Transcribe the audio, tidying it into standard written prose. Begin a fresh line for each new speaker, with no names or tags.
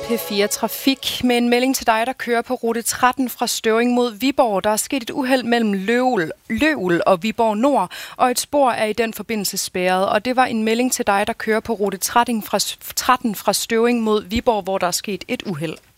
P4 Trafik med en melding til dig, der kører på rute 13 fra Støvring mod Viborg. Der er sket et uheld mellem Løvel og Viborg Nord, og et spor er i den forbindelse spærret. Og det var en melding til dig, der kører på rute 13 fra Støvring mod Viborg, hvor der er sket et uheld.